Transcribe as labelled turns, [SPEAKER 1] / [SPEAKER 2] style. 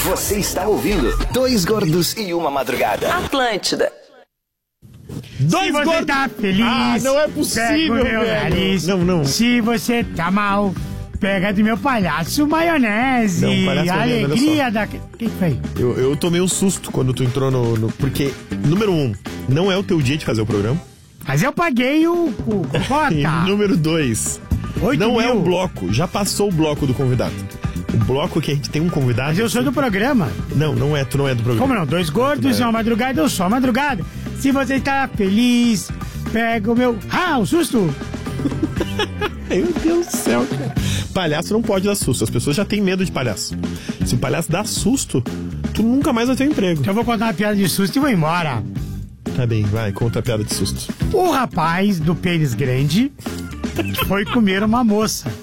[SPEAKER 1] Você está ouvindo Dois Gordos e uma Madrugada.
[SPEAKER 2] Atlântida.
[SPEAKER 3] Se você tá feliz,
[SPEAKER 4] não é possível,
[SPEAKER 3] pega o meu
[SPEAKER 4] velho.
[SPEAKER 3] nariz.
[SPEAKER 4] Não.
[SPEAKER 3] Se você tá mal, pega do meu palhaço maionese.
[SPEAKER 4] Não, palhaço maionese,
[SPEAKER 3] Alegria da... Que foi?
[SPEAKER 4] Eu tomei um susto quando tu entrou no... Porque, número 1, não é o teu dia de fazer o programa.
[SPEAKER 3] Mas eu paguei o cota.
[SPEAKER 4] E número 2,
[SPEAKER 3] 8
[SPEAKER 4] não é
[SPEAKER 3] mil.
[SPEAKER 4] o bloco. Já passou o bloco do convidado. O bloco que a gente tem um convidado...
[SPEAKER 3] Mas eu sou do programa.
[SPEAKER 4] Não é, tu não é do programa.
[SPEAKER 3] Como não? Dois gordos e uma madrugada, eu sou a madrugada. Se você está feliz, pega o meu... Ah, um susto!
[SPEAKER 4] Meu Deus do céu, cara. Palhaço não pode dar susto. As pessoas já têm medo de palhaço. Se o palhaço dá susto, tu nunca mais vai ter emprego.
[SPEAKER 3] Então eu vou contar uma piada de susto e vou embora.
[SPEAKER 4] Tá bem, vai, conta a piada de susto.
[SPEAKER 3] O rapaz do pênis grande foi comer uma moça.